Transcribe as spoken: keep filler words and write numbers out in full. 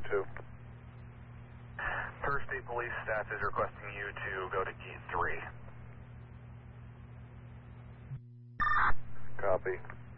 two. First State Police staff is requesting you to go to gate three. Copy.